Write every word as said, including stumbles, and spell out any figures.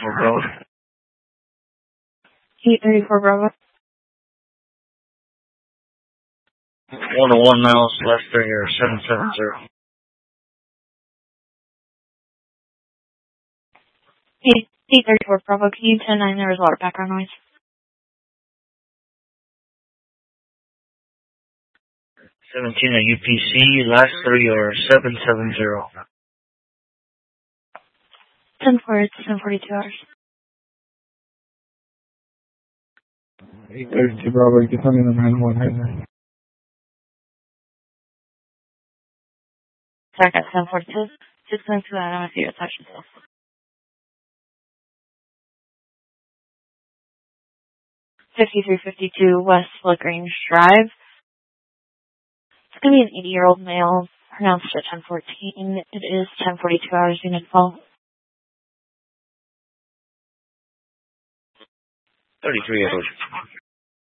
thirty-four Bravo. eight thirty-four Bravo. one oh one miles left for your seven seven zero. eight thirty-four Bravo, can you ten nine, there was a lot of background noise. seventeen at U P C, last three are seven seven zero. ten four, it's ten forty-two hours. eight thirty-two Bravo, you can tell me the nine one right. Sorry, got ten forty-two. Just going to that, I want to see your touch yourself. fifty-three fifty-two West Lagrange Drive. It's going to be an eighty-year-old male, pronounced at ten fourteen. It is ten forty-two hours, unit fall. thirty-three approach.